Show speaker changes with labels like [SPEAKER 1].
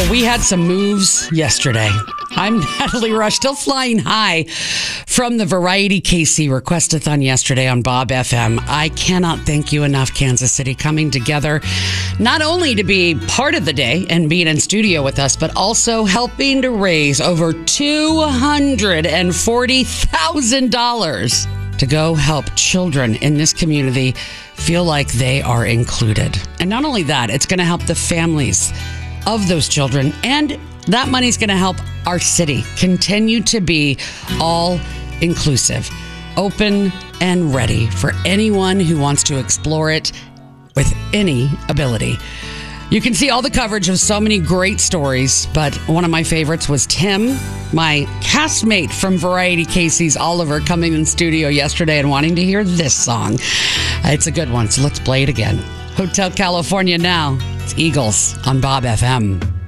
[SPEAKER 1] We had some moves yesterday. I'm Natalie Rush, still flying high from the Variety KC Request-a-thon yesterday on Bob FM. I cannot thank you enough, Kansas City, coming together not only to be part of the day and being in studio with us, but also helping to raise over $240,000 to go help children in this community feel like they are included. And not only that, it's going to help the families of those children, and that money's going to help our city continue to be all inclusive, open, and ready for anyone who wants to explore it with any ability. You can see all the coverage of so many great stories, but one of my favorites was Tim, my castmate from Variety KC's Oliver, coming in studio yesterday and wanting to hear this song. It's a good one, so let's play it again. Hotel California now. It's Eagles on Bob FM.